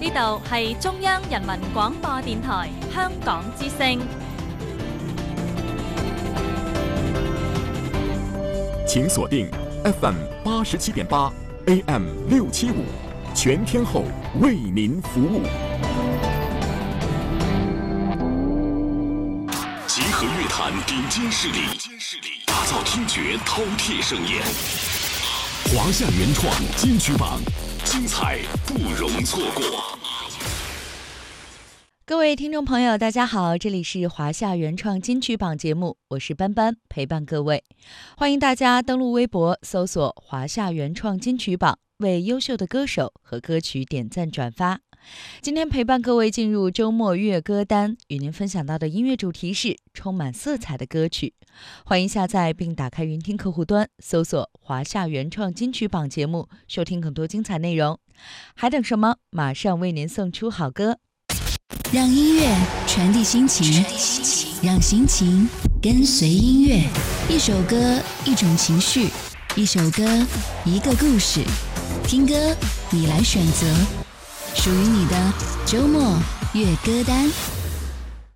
呢度係中央人民廣播電台香港之聲。 請鎖定 FM 87.8 AM 675，全天候為您服務。集合樂壇頂尖勢力，打造聽覺饕餮盛宴。華夏原創金曲榜，精彩不容錯過。 各位聽眾朋友大家好，這裡是華夏原創金曲榜節目，我是班班，陪伴各位。歡迎大家登錄微博搜索華夏原創金曲榜，為優秀的歌手和歌曲點讚轉發。今天陪伴各位進入周末樂歌單，與您分享到的音樂主題是充滿色彩的歌曲。歡迎下載並打開雲聽客戶端，搜索華夏原創金曲榜節目，收聽更多精彩內容。還等什麼？馬上為您送出好歌。 讓音樂傳遞心情，讓心情跟隨音樂。一首歌，一種情緒；一首歌，一個故事。聽歌，你來選擇，屬於你的周末樂歌單。